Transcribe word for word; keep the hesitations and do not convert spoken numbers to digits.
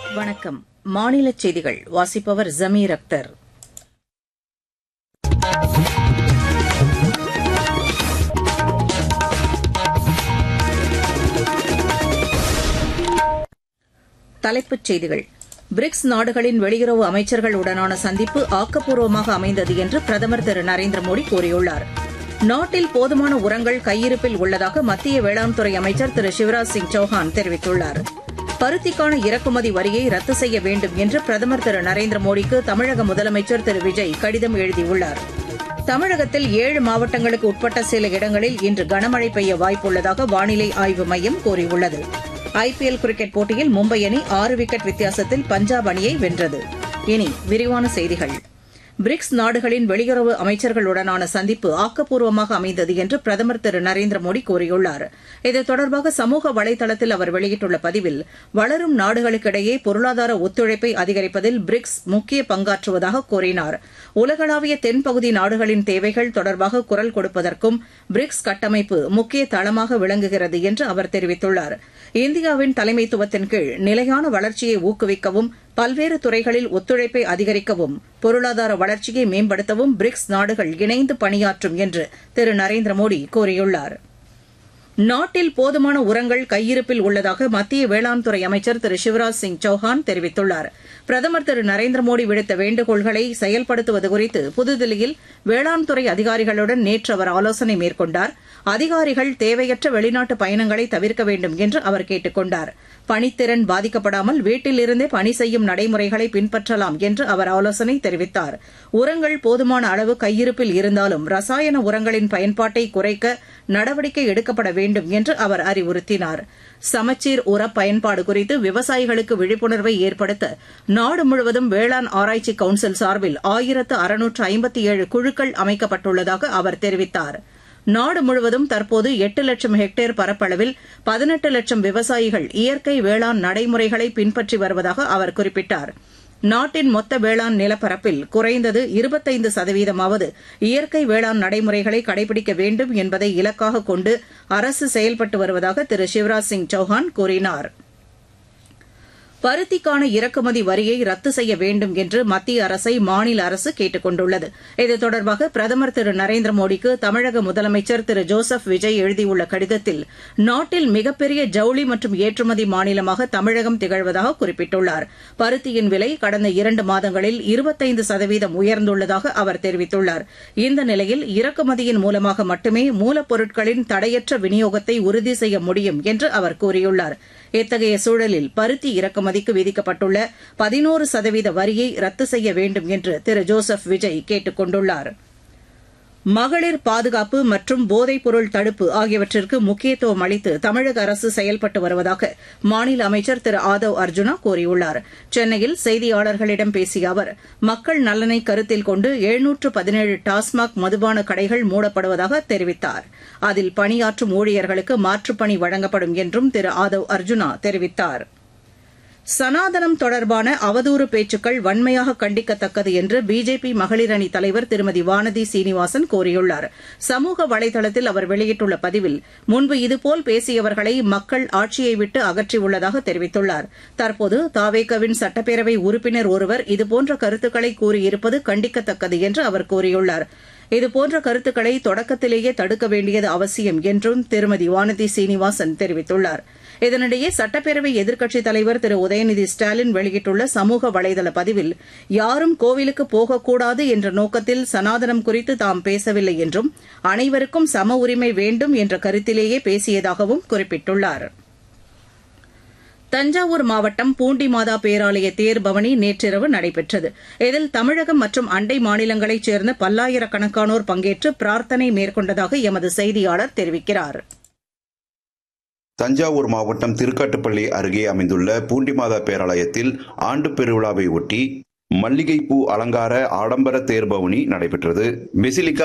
வணக்கம். மாநில செய்திகள் வாசிப்பவர் ஜமீர் அக்தர். தலைப்புச் செய்திகள். பிரிக்ஸ் நாடுகளின் வெளியுறவு அமைச்சர்களுடனான சந்திப்பு ஆக்கப்பூர்வமாக அமைந்தது என்று பிரதமர் திரு நரேந்திர மோடி கூறியுள்ளார். நாட்டில் போதுமான உரங்கள் கையிருப்பில் உள்ளதாக மத்திய வேளாண் துறை அமைச்சர் திரு சிவராஜ் சிங் சௌஹான் தெரிவித்துள்ளார். பருத்திக்கான இறக்குமதி வரியை ரத்து செய்ய வேண்டும் என்று பிரதமர் திரு நரேந்திர மோடிக்கு தமிழக முதலமைச்சர் திரு விஜய் கடிதம் எழுதியுள்ளார். தமிழகத்தில் ஏழு மாவட்டங்களுக்கு உட்பட்ட சில இடங்களில் இன்று கனமழை பெய்ய வாய்ப்புள்ளதாக வானிலை ஆய்வு மையம் கூறியுள்ளது. ஐபிஎல் கிரிக்கெட் போட்டியில் மும்பை அணி ஆறு விக்கெட் வித்தியாசத்தில் பஞ்சாப் அணியை வென்றது. இனி விரிவான செய்திகள். பிரிக்ஸ் நாடுகளின் வெளியுறவு அமைச்சர்களுடனான சந்திப்பு ஆக்கப்பூர்வமாக அமைந்தது என்று பிரதமர் திரு நரேந்திர மோடி கூறியுள்ளார். இது தொடர்பாக சமூக வலைதளத்தில் அவர் வெளியிட்டுள்ள பதிவில், வளரும் நாடுகளுக்கிடையே பொருளாதார ஒத்துழைப்பை அதிகரிப்பதில் பிரிக்ஸ் முக்கிய பங்காற்றுவதாக கூறினார். உலகளாவிய தென்பகுதி நாடுகளின் தேவைகள் தொடர்பாக குரல் கொடுப்பதற்கும் பிரிக்ஸ் கட்டமைப்பு முக்கிய தளமாக விளங்குகிறது என்று அவர் தெரிவித்துள்ளார். இந்தியாவின் தலைமைத்துவத்தின் கீழ் நிலையான வளர்ச்சியை ஊக்குவிக்கவும், பல்வேறு துறைகளில் ஒத்துழைப்பை அதிகரிக்கவும், பொருளாதார வளர்ச்சியை மேம்படுத்தவும் பிரிக்ஸ் நாடுகள் இணைந்து பணியாற்றும் என்று திரு நரேந்திர மோடி கூறியுள்ளார். நாட்டில் போதுமான உரங்கள் கையிருப்பில் உள்ளதாக மத்திய வேளாண் துறை அமைச்சர் திரு சிவராஜ் சிங் சௌஹான் தெரிவித்துள்ளார். பிரதமர் திரு நரேந்திர மோடி விடுத்த வேண்டுகோள்களை செயல்படுத்துவது குறித்து புதுதில்லியில் வேளாண் துறை அதிகாரிகளுடன் நேற்று அவர் ஆலோசனை மேற்கொண்டார். அதிகாரிகள் தேவையற்ற வெளிநாட்டு பயணங்களை தவிர்க்க வேண்டும் என்று அவர் கேட்டுக் கொண்டார். பணித்திறன் பாதிக்கப்படாமல் வீட்டிலிருந்தே பணி செய்யும் நடைமுறைகளை பின்பற்றலாம் என்று அவர் ஆலோசனை தெரிவித்தார். உரங்கள் போதுமான அளவு கையிருப்பில் இருந்தாலும் ரசாயன உரங்களின் பயன்பாட்டை குறைக்க நடவடிக்கை எடுக்கப்பட வேண்டும் என்று அவர் அறிவுறுத்தினார். சமச்சீர் உர பயன்பாடு குறித்து விவசாயிகளுக்கு விழிப்புணர்வை ஏற்படுத்த நாடு முழுவதும் வேளாண் ஆராய்ச்சி கவுன்சில் சார்பில் ஆயிரத்து அறுநூற்று ஐம்பத்தி ஏழு குழுக்கள் அமைக்கப்பட்டுள்ளதாக அவர் தெரிவித்தார். நாடு முழுவதும் தற்போது எட்டு லட்சம் ஹெக்டேர் பரப்பளவில் பதினெட்டு லட்சம் விவசாயிகள் இயற்கை வேளாண் நடைமுறைகளை பின்பற்றி வருவதாக அவர் குறிப்பிட்டார். நாட்டின் மொத்த வேளாண் நிலப்பரப்பில் குறைந்தது இருபத்தைந்து சதவீதமாவது இயற்கை வேளாண் நடைமுறைகளை கடைபிடிக்க வேண்டும் என்பதை இலக்காக கொண்டு அரசு செயல்பட்டு வருவதாக திரு சிவராஜ் சிங் சௌஹான் கூறினார். பருத்திக்கான இறக்குமதி வரியை ரத்து செய்ய வேண்டும் என்று மத்திய அரசை மாநில அரசு கேட்டுக் கொண்டுள்ளது. இது தொடர்பாக பிரதமர் திரு நரேந்திர மோடிக்கு தமிழக முதலமைச்சர் திரு ஜோசப் விஜய் எழுதியுள்ள கடிதத்தில், நாட்டில் மிகப்பெரிய ஜவுளி மற்றும் ஏற்றுமதி மாநிலமாக தமிழகம் திகழ்வதாக குறிப்பிட்டுள்ளார். பருத்தியின் விலை கடந்த இரண்டு மாதங்களில் இருபத்தைந்து சதவீதம் உயர்ந்துள்ளதாக அவர் தெரிவித்துள்ளார். இந்த நிலையில் இறக்குமதியின் மூலமாக மட்டுமே மூலப்பொருட்களின் தடையற்ற விநியோகத்தை உறுதி செய்ய முடியும் என்று அவர் கூறியுள்ளார். இத்தகைய சூழலில் பருத்தி இறக்குமதிக்கு விதிக்கப்பட்டுள்ள பதினோரு சதவீத வரியை ரத்து செய்ய வேண்டும் என்று திரு ஜோசப் விஜய் கேட்டுக் கொண்டுள்ளார். மகளிர் பாதுகாப்பு மற்றும் போதைப்பொருள் தடுப்பு ஆகியவற்றிற்கு முக்கியத்துவம் அளித்து தமிழக அரசு செயல்பட்டு வருவதாக மாநில அமைச்சர் திரு ஆதவ் அர்ஜுனா கூறியுள்ளார். சென்னையில் செய்தியாளர்களிடம் பேசிய அவர், மக்கள் நலனை கருத்தில் கொண்டு எழுநூற்று பதினேழு டாஸ்மாக் மதுபான கடைகள் மூடப்படுவதாக தெரிவித்தார். அதில் பணியாற்றும் ஊழியர்களுக்கு மாற்றுப்பணி வழங்கப்படும் என்றும் திரு ஆதவ் அர்ஜுனா தெரிவித்தார். சனாதனம் தொடர்பான அவதூறு பேச்சுக்கள் வன்மையாக கண்டிக்கத்தக்கது என்று பிஜேபி மகளிர் அணி தலைவர் திருமதி வானதி சீனிவாசன் கூறியுள்ளார். சமூக வலைதளத்தில் அவர் வெளியிட்டுள்ள பதிவில், முன்பு இதுபோல் பேசியவர்களை மக்கள் ஆட்சியை விட்டு அகற்றியுள்ளதாக தெரிவித்துள்ளார். தற்போது தாவேகவின் சட்டப்பேரவை உறுப்பினர் ஒருவர் இதுபோன்ற கருத்துக்களை கூறியிருப்பது கண்டிக்கத்தக்கது என்று அவர் கூறியுள்ளார். இதுபோன்ற கருத்துக்களை தொடக்கத்திலேயே தடுக்க வேண்டியது அவசியம் என்றும் திருமதி வானதி சீனிவாசன் தெரிவித்துள்ளார். இதனிடையே சட்டப்பேரவை எதிர்க்கட்சித் தலைவர் திரு உதயநிதி ஸ்டாலின் வெளியிட்டுள்ள சமூக வலைதள பதிவில், யாரும் கோவிலுக்கு போகக்கூடாது என்ற நோக்கத்தில் சனாதனம் குறித்து தாம் பேசவில்லை என்றும், அனைவருக்கும் சம உரிமை வேண்டும் என்ற கருத்திலேயே பேசியதாகவும் குறிப்பிட்டுள்ளார். தஞ்சாவூர் மாவட்டம் பூண்டி மாதா பேராலய தேர்பவனி நேற்றிரவு நடைபெற்றது. இதில் தமிழகம் மற்றும் அண்டை மாநிலங்களைச் சேர்ந்த பல்லாயிரக்கணக்கானோர் பங்கேற்று பிரார்த்தனை மேற்கொண்டதாக எமது செய்தியாளர் தெரிவிக்கிறார். தஞ்சாவூர் மாவட்டம் திருக்காட்டுப்பள்ளி அருகே அமைந்துள்ள பூண்டி மாதா பேராலயத்தில் ஆண்டு பெருவிழாவை ஒட்டி மல்லிகைப்பூ அலங்கார ஆடம்பர தேர்பவனி நடைபெற்றது. பெசிலிக்கா